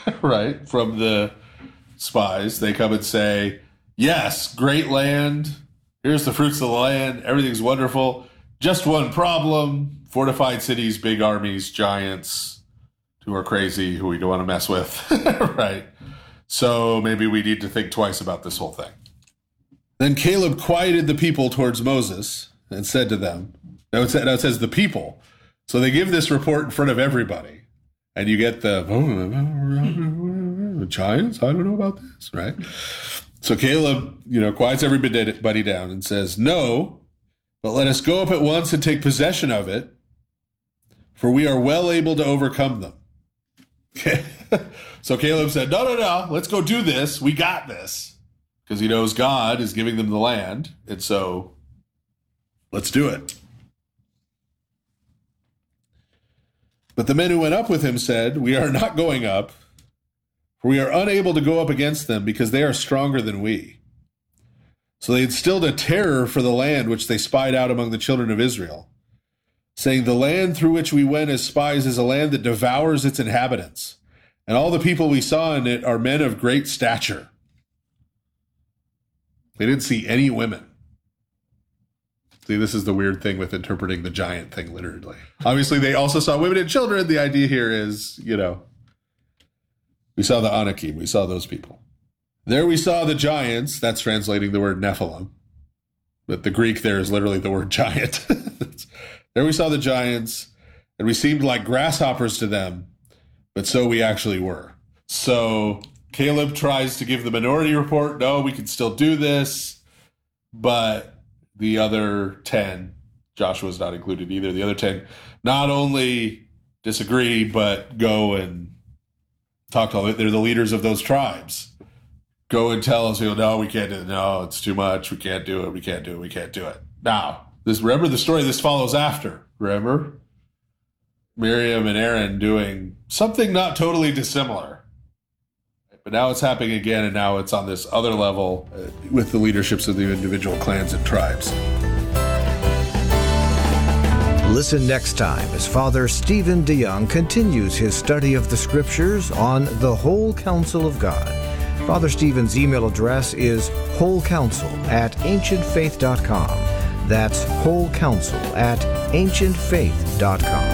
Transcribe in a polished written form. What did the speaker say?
right, from the spies. They come and say, yes, great land. Here's the fruits of the land. Everything's wonderful. Just one problem. Fortified cities, big armies, giants who are crazy, who we don't want to mess with. Right. So maybe we need to think twice about this whole thing. Then Caleb quieted the people towards Moses and said to them, now it says the people. So they give this report in front of everybody. And you get the giants? I don't know about this, right? So Caleb, quiets everybody down and says, no, but let us go up at once and take possession of it, for we are well able to overcome them. Okay. So Caleb said, no, let's go do this. We got this. Because he knows God is giving them the land. And so let's do it. But the men who went up with him said, we are not going up, for we are unable to go up against them because they are stronger than we. So they instilled a terror for the land which they spied out among the children of Israel, saying, the land through which we went as spies is a land that devours its inhabitants, and all the people we saw in it are men of great stature. They didn't see any women. See, this is the weird thing with interpreting the giant thing literally. Obviously, they also saw women and children. The idea here is, we saw the Anakim. We saw those people. There we saw the giants. That's translating the word Nephilim. But the Greek there is literally the word giant. There we saw the giants, and we seemed like grasshoppers to them, but so we actually were. So Caleb tries to give the minority report. No, we can still do this. But the other 10, Joshua's not included either, the other 10 not only disagree, but go and talk to they're the leaders of those tribes. Go and tell us, no, we can't do it. No, it's too much. We can't do it. We can't do it. We can't do it. Now, remember the story this follows after. Remember? Miriam and Aaron doing something not totally dissimilar. But now it's happening again, and now it's on this other level with the leaderships of the individual clans and tribes. Listen next time as Father Stephen DeYoung continues his study of the Scriptures on the whole counsel of God. Father Stephen's email address is wholecounsel@ancientfaith.com. That's wholecounsel@ancientfaith.com.